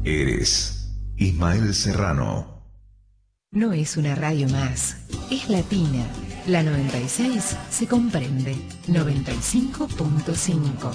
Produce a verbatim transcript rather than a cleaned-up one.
Eres Ismael Serrano. No es una radio más, es latina. La noventa y seis se comprende. noventa y cinco punto cinco.